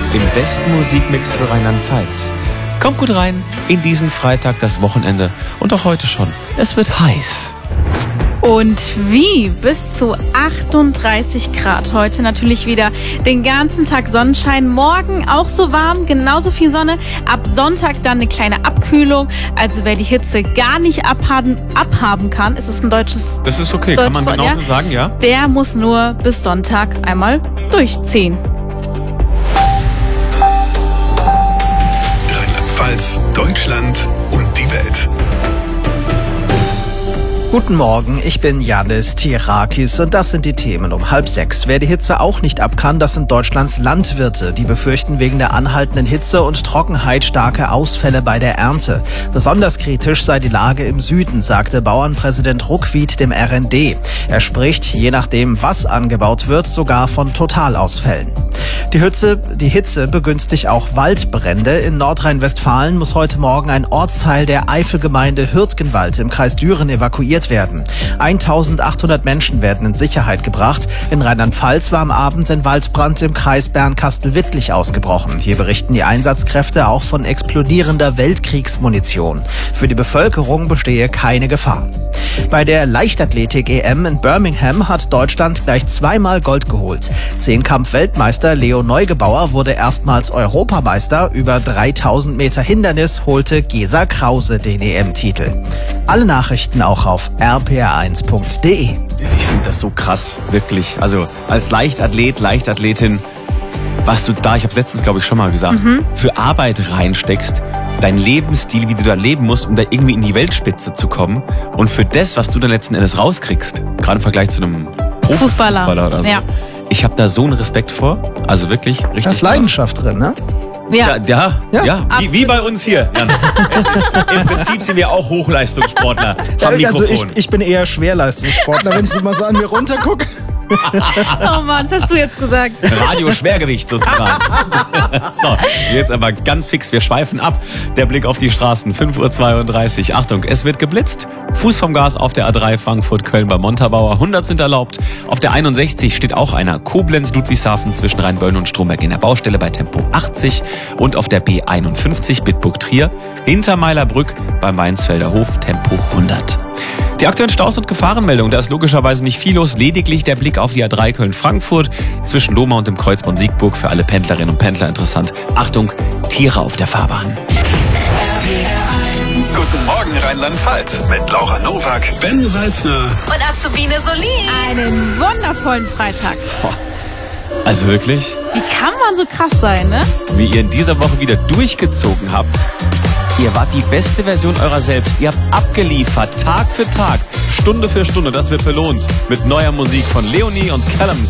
im besten Musikmix für Rheinland-Pfalz. Kommt gut rein in diesen Freitag, das Wochenende und auch heute schon. Es wird heiß. Und wie? Bis zu 38 Grad. Heute natürlich wieder den ganzen Tag Sonnenschein. Morgen auch so warm, genauso viel Sonne. Ab Sonntag dann eine kleine Abkühlung. Also wer die Hitze gar nicht abhaben kann, ist es ein deutsches... Das ist okay, kann man genauso sagen, ja? Der muss nur bis Sonntag einmal durchziehen. Rheinland-Pfalz, Deutschland und die Welt. Guten Morgen, ich bin Yannis Tirakis und das sind die Themen um 5:30. Wer die Hitze auch nicht ab kann, das sind Deutschlands Landwirte. Die befürchten wegen der anhaltenden Hitze und Trockenheit starke Ausfälle bei der Ernte. Besonders kritisch sei die Lage im Süden, sagte Bauernpräsident Ruckwied dem RND. Er spricht, je nachdem was angebaut wird, sogar von Totalausfällen. Die Hitze begünstigt auch Waldbrände. In Nordrhein-Westfalen muss heute Morgen ein Ortsteil der Eifelgemeinde Hürtgenwald im Kreis Düren evakuiert werden. 1800 Menschen werden in Sicherheit gebracht. In Rheinland-Pfalz war am Abend ein Waldbrand im Kreis Bernkastel-Wittlich ausgebrochen. Hier berichten die Einsatzkräfte auch von explodierender Weltkriegsmunition. Für die Bevölkerung bestehe keine Gefahr. Bei der Leichtathletik-EM in Birmingham hat Deutschland gleich zweimal Gold geholt. Zehnkampf-Weltmeister Leo Neugebauer wurde erstmals Europameister. Über 3000 Meter Hindernis holte Gesa Krause den EM-Titel. Alle Nachrichten auch auf rpr1.de. Ich finde das so krass, wirklich. Also als Leichtathlet, Leichtathletin, was du da, ich habe es letztens glaube ich schon mal gesagt, für Arbeit reinsteckst, dein Lebensstil, wie du da leben musst, um da irgendwie in die Weltspitze zu kommen und für das, was du dann letzten Endes rauskriegst, gerade im Vergleich zu einem Profifußballer oder so. Ja. Ich habe da so einen Respekt vor, also wirklich richtig. Da ist Leidenschaft drin, ne? Ja, wie bei uns hier. Jan. Im Prinzip sind wir auch Hochleistungssportler am Mikrofon. Also ich bin eher Schwerleistungssportler, wenn ich mal so an mir runtergucke. Oh Mann, das hast du jetzt gesagt. Radio-Schwergewicht sozusagen. So, jetzt aber ganz fix, wir schweifen ab. Der Blick auf die Straßen, 5:32 Uhr. Achtung, es wird geblitzt. Fuß vom Gas auf der A3 Frankfurt-Köln bei Montabaur. 100 sind erlaubt. Auf der 61 steht auch einer. Koblenz-Ludwigshafen zwischen Rheinböllen und Stromberg in der Baustelle bei Tempo 80. Und auf der B51 Bitburg-Trier hinter Meilerbrück beim Weinsfelder Hof Tempo 100. Die aktuellen Staus und Gefahrenmeldungen, da ist logischerweise nicht viel los, lediglich der Blick auf die A3 Köln-Frankfurt zwischen Lohmar und dem Kreuzbahn Siegburg für alle Pendlerinnen und Pendler interessant. Achtung, Tiere auf der Fahrbahn. Guten Morgen Rheinland-Pfalz mit Laura Nowak, Ben Salzner und Azubine Solin. Einen wundervollen Freitag. Also wirklich? Wie kann man so krass sein, ne? Wie ihr in dieser Woche wieder durchgezogen habt. Ihr wart die beste Version eurer selbst. Ihr habt abgeliefert, Tag für Tag, Stunde für Stunde. Das wird belohnt mit neuer Musik von Leonie und Callum.